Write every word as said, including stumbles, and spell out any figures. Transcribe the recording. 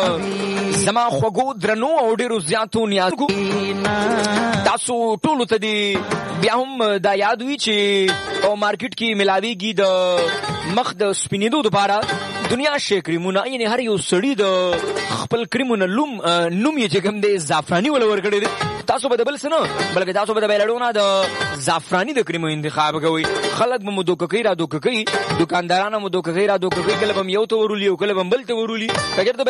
زما خوږو درنو او ډیرو زیاتو نیازو تاسو ټولو ته دی بیا هم دا یاد وي چې او مارکیټ کې ملاویږي د مخ د سپینېدو لپاره دنیا شي کریمونه، یعنی هر یو سړی د خپل کریمونه لوم نوم یې چې کوم دی زعفراني ولا ورکړی دی. تاسو به د بل څه نه بلکې تاسو به د بیلډونه د زعفراني د کریمو انتخاب کوئ. خلک به مو دوکه کوي را دوکه کوي، دکاندارانو مو دوکه کوي را دوکه کوي، کله به یو ته ورولي او کله به بل ته ورولي.